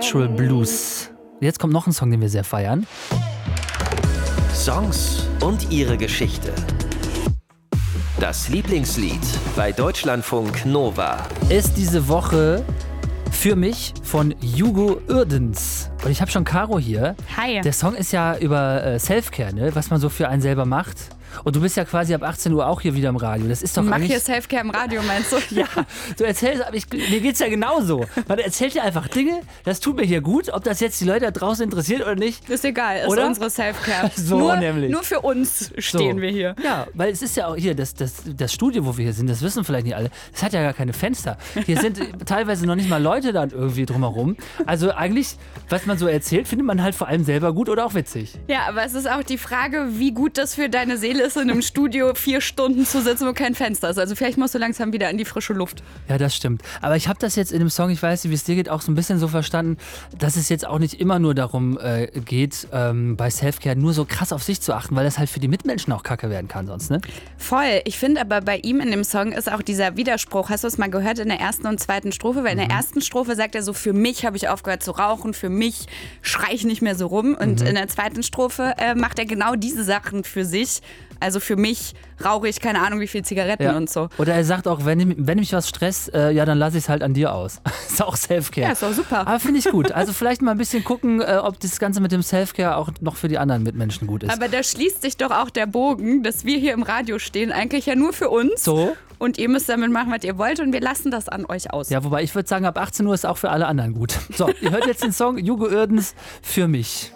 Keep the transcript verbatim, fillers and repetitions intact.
Natural Blues. Jetzt kommt noch ein Song, den wir sehr feiern. Songs und ihre Geschichte. Das Lieblingslied bei Deutschlandfunk Nova. Ist diese Woche für mich von Hugo Uerdens. Und ich habe schon Caro hier. Hi. Der Song ist ja über äh, Selfcare, ne? Was man so für einen selber macht. Und du bist ja quasi ab achtzehn Uhr auch hier wieder im Radio. Das ist doch Mach eigentlich... hier Selfcare im Radio, meinst du? Ja, du erzählst, aber ich, mir geht's ja genauso. Man erzählt dir einfach Dinge, das tut mir hier gut, ob das jetzt die Leute da draußen interessiert oder nicht. Ist egal, ist Oder? unsere Selfcare. So nur, nämlich. nur für uns stehen So. wir hier. Ja, weil es ist ja auch hier, das, das, das Studio, wo wir hier sind, das wissen vielleicht nicht alle, das hat ja gar keine Fenster. Hier sind teilweise noch nicht mal Leute da irgendwie drumherum. Also eigentlich, was man so erzählt, findet man halt vor allem selber gut oder auch witzig. Ja, aber es ist auch die Frage, wie gut das für deine Seele ist, in einem Studio vier Stunden zu sitzen, wo kein Fenster ist. Also vielleicht musst du langsam wieder in die frische Luft. Ja, das stimmt. Aber ich habe das jetzt in dem Song, ich weiß nicht, wie es dir geht, auch so ein bisschen so verstanden, dass es jetzt auch nicht immer nur darum äh, geht, ähm, bei Selfcare nur so krass auf sich zu achten, weil das halt für die Mitmenschen auch kacke werden kann sonst, ne? Voll. Ich finde aber bei ihm in dem Song ist auch dieser Widerspruch. Hast du es mal gehört in der ersten und zweiten Strophe? Weil in der ersten Strophe sagt er so, für mich habe ich aufgehört zu rauchen, für mich schreie ich nicht mehr so rum. Und Mhm. in der zweiten Strophe äh, macht er genau diese Sachen für sich. Also für mich rauche ich keine Ahnung wie viel Zigaretten Ja. und so. Oder er sagt auch, wenn, wenn mich was stresst, äh, ja, dann lasse ich es halt an dir aus. Ist auch Selfcare. Ja, ist doch super. Aber finde ich gut. Also vielleicht mal ein bisschen gucken, äh, ob das Ganze mit dem Selfcare auch noch für die anderen Mitmenschen gut ist. Aber da schließt sich doch auch der Bogen, dass wir hier im Radio stehen, eigentlich ja nur für uns. So? Und ihr müsst damit machen, was ihr wollt und wir lassen das an euch aus. Ja, wobei ich würde sagen, ab achtzehn Uhr ist auch für alle anderen gut. So, ihr hört jetzt den Song Hugo Uerdens für mich.